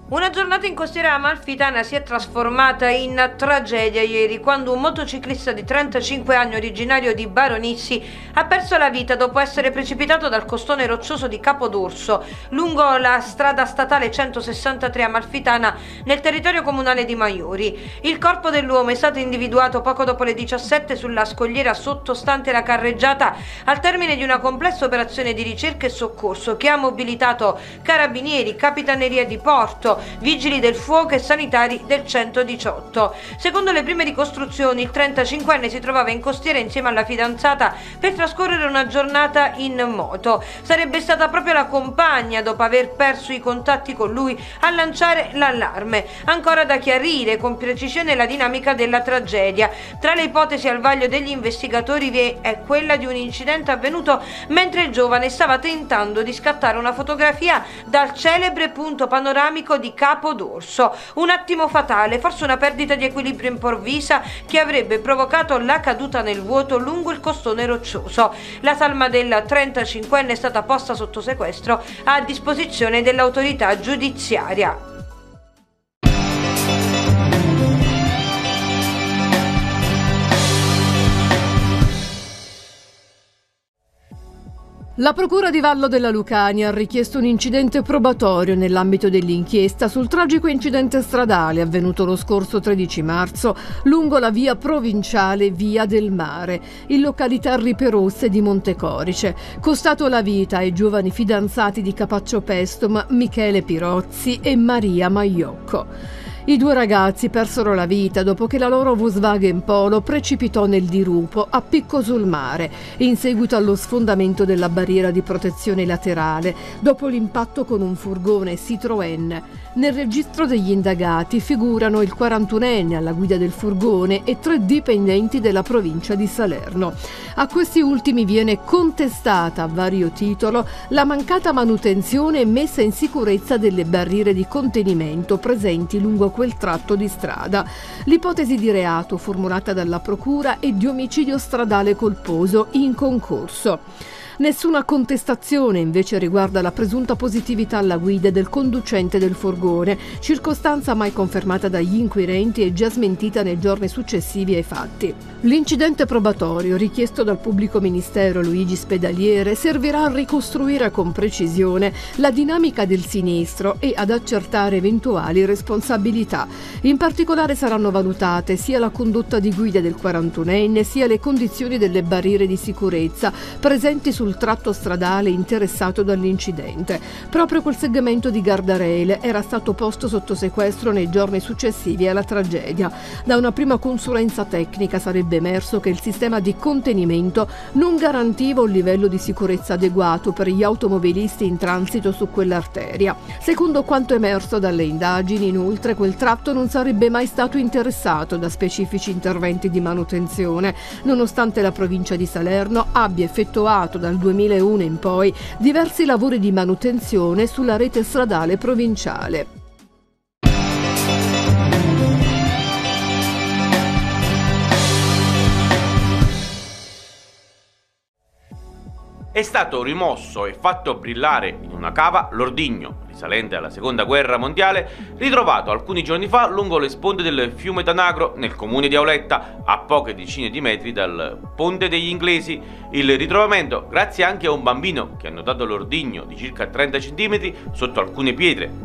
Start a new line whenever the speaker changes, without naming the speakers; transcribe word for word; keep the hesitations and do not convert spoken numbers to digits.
Una giornata in costiera amalfitana si è trasformata in tragedia ieri quando un motociclista di trentacinque anni originario di Baronissi ha perso la vita dopo essere precipitato dal costone roccioso di Capodorso lungo la strada statale centosessantatré amalfitana nel territorio comunale di Maiori. Il corpo dell'uomo è stato individuato poco dopo le diciassette sulla scogliera sottostante la carreggiata al termine di una complessa operazione di ricerca e soccorso che ha mobilitato carabinieri, capitaneria di porto, vigili del fuoco e sanitari del centodiciotto. Secondo le prime ricostruzioni, il trentacinquenne si trovava in costiera insieme alla fidanzata per trascorrere una giornata in moto. Sarebbe stata proprio la compagna, dopo aver perso i contatti con lui, a lanciare l'allarme. Ancora da chiarire con precisione la dinamica della tragedia. Tra le ipotesi al vaglio degli investigatori vi è quella di un incidente avvenuto mentre il giovane stava tentando di scattare una fotografia dal celebre punto panoramico di di Capodorso. Un attimo fatale, forse una perdita di equilibrio improvvisa che avrebbe provocato la caduta nel vuoto lungo il costone roccioso. La salma del trentacinquenne è stata posta sotto sequestro a disposizione dell'autorità giudiziaria.
La Procura di Vallo della Lucania ha richiesto un incidente probatorio nell'ambito dell'inchiesta sul tragico incidente stradale avvenuto lo scorso tredici marzo lungo la via provinciale Via del Mare, in località Riperosse di Montecorice, costato la vita ai giovani fidanzati di Capaccio Pestum, Michele Pirozzi e Maria Maiocco. I due ragazzi persero la vita dopo che la loro Volkswagen Polo precipitò nel dirupo a picco sul mare in seguito allo sfondamento della barriera di protezione laterale dopo l'impatto con un furgone Citroën. Nel registro degli indagati figurano il quarantunenne alla guida del furgone e tre dipendenti della provincia di Salerno. A questi ultimi viene contestata a vario titolo la mancata manutenzione e messa in sicurezza delle barriere di contenimento presenti lungo quel tratto di strada. L'ipotesi di reato formulata dalla Procura è di omicidio stradale colposo in concorso. Nessuna contestazione invece riguarda la presunta positività alla guida del conducente del furgone, circostanza mai confermata dagli inquirenti e già smentita nei giorni successivi ai fatti. L'incidente probatorio richiesto dal pubblico ministero Luigi Spedaliere servirà a ricostruire con precisione la dinamica del sinistro e ad accertare eventuali responsabilità. In particolare saranno valutate sia la condotta di guida del quarantunenne sia le condizioni delle barriere di sicurezza presenti sul sul tratto stradale interessato dall'incidente. Proprio quel segmento di guardrail era stato posto sotto sequestro nei giorni successivi alla tragedia. Da una prima consulenza tecnica sarebbe emerso che il sistema di contenimento non garantiva un livello di sicurezza adeguato per gli automobilisti in transito su quell'arteria. Secondo quanto emerso dalle indagini, inoltre, quel tratto non sarebbe mai stato interessato da specifici interventi di manutenzione, nonostante la provincia di Salerno abbia effettuato dal duemilauno in poi diversi lavori di manutenzione sulla rete stradale provinciale.
È stato rimosso e fatto brillare in una cava l'ordigno, risalente alla seconda guerra mondiale, ritrovato alcuni giorni fa lungo le sponde del fiume Tanagro nel comune di Auletta, a poche decine di metri dal Ponte degli Inglesi. Il ritrovamento grazie anche a un bambino che ha notato l'ordigno di circa trenta centimetri sotto alcune pietre